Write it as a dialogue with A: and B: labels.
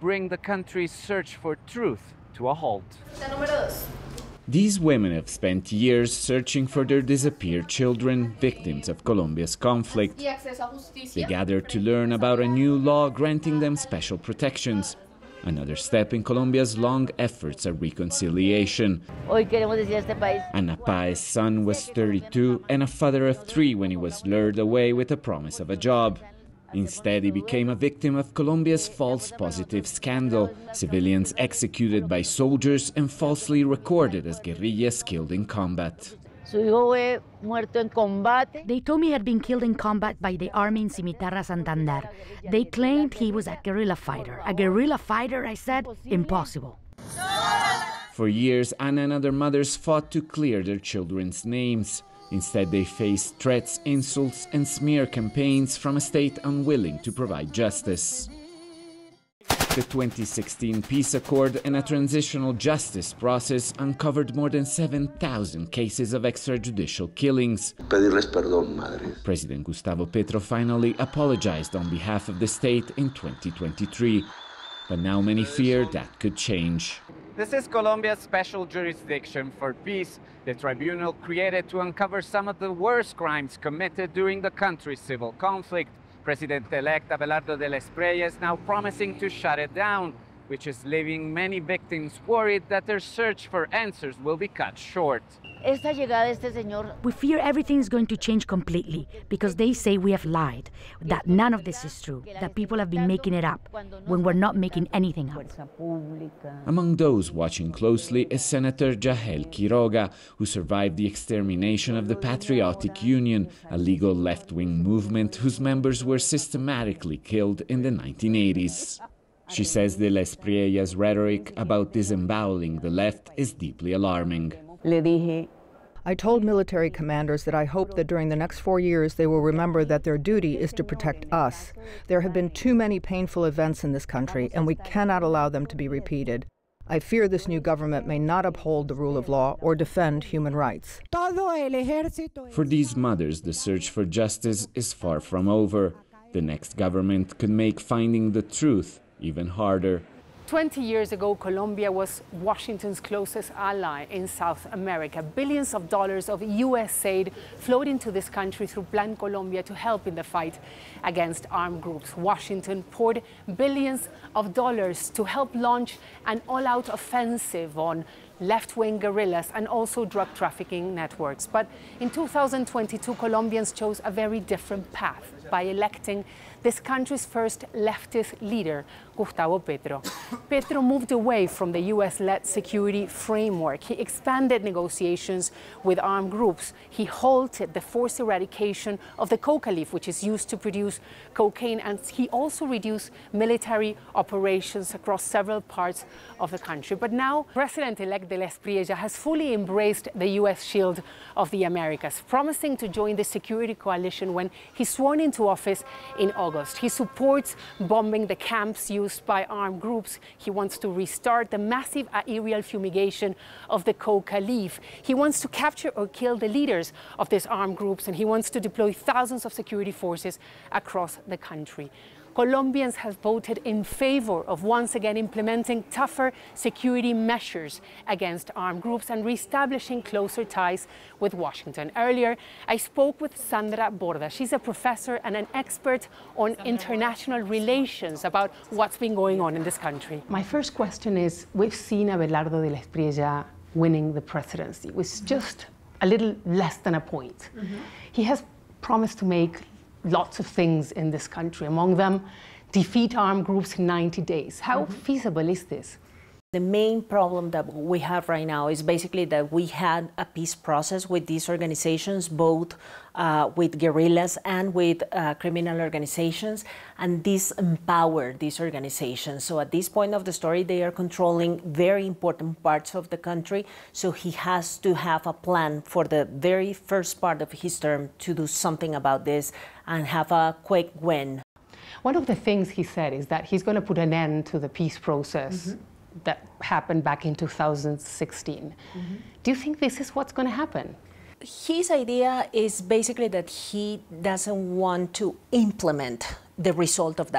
A: bring the country's search for truth to a halt.
B: These women have spent years searching for their disappeared children, victims of Colombia's conflict. They gathered to learn about a new law granting them special protections, another step in Colombia's long efforts at reconciliation. Ana Páez's son was 32 and a father of 3 when he was lured away with the promise of a job. Instead, he became a victim of Colombia's false positive scandal, civilians executed by soldiers and falsely recorded as guerrillas killed in combat.
C: They told me he had been killed in combat by the army in Cimitarra, Santander. They claimed he was a guerrilla fighter. A guerrilla fighter, I said? Impossible.
B: For years, Ana and other mothers fought to clear their children's names. Instead, they faced threats, insults, and smear campaigns from a state unwilling to provide justice. The 2016 peace accord and a transitional justice process uncovered more than 7,000 cases of extrajudicial killings. President Gustavo Petro finally apologized on behalf of the state in 2023, but now many fear that could change.
A: This is Colombia's special jurisdiction for peace, the tribunal created to uncover some of the worst crimes committed during the country's civil conflict. President-elect Abelardo de la Espriella is now promising to shut it down, which is leaving many victims worried that their search for answers will be cut short.
C: We fear everything is going to change completely because they say we have lied, that none of this is true, that people have been making it up when we're not making anything up.
B: Among those watching closely is Senator Yael Quiroga, who survived the extermination of the Patriotic Union, a legal left-wing movement whose members were systematically killed in the 1980s. She says de la Espriella's rhetoric about disemboweling the left is deeply alarming.
D: I told military commanders that I hope that during the next 4 years they will remember that their duty is to protect us. There have been too many painful events in this country, and we cannot allow them to be repeated. I fear this new government may not uphold the rule of law or defend human rights.
B: For these mothers, the search for justice is far from over. The next government could make finding the truth even harder.
E: 20 years ago, Colombia was Washington's closest ally in South America. Billions of dollars of U.S. aid flowed into this country through Plan Colombia to help in the fight against armed groups. Washington poured billions of dollars to help launch an all-out offensive on left-wing guerrillas and also drug trafficking networks. But in 2022, Colombians chose a very different path by electing this country's first leftist leader, Gustavo Petro. Petro moved away from the US-led security framework. He expanded negotiations with armed groups. He halted the forced eradication of the coca leaf, which is used to produce cocaine, and he also reduced military operations across several parts of the country. But now, President-elect de la Espriella has fully embraced the US shield of the Americas, promising to join the security coalition when he's sworn into office in August. He supports bombing the camps used by armed groups. He wants to restart the massive aerial fumigation of the coca leaf. He wants to capture or kill the leaders of these armed groups, and he wants to deploy thousands of security forces across the country. Colombians have voted in favor of once again implementing tougher security measures against armed groups and reestablishing closer ties with Washington. Earlier, I spoke with Sandra Borda. She's a professor and an expert on international relations about what's been going on in this country. My first question is, we've seen Abelardo de la Espriella winning the presidency with just a little less than a point. He has promised to make lots of things in this country, among them defeat armed groups in 90 days. How feasible is this?
F: The main problem that we have right now is basically that we had a peace process with these organizations, both with guerrillas and with criminal organizations, and this empowered these organizations. So at this point of the story, they are controlling very important parts of the country, so he has to have a plan for the very first part of his term to do something about this and have a quick win.
E: One of the things he said is that he's going to put an end to the peace process that happened back in 2016. Do you think this is what's going to happen?
F: His idea is basically that he doesn't want to implement the result of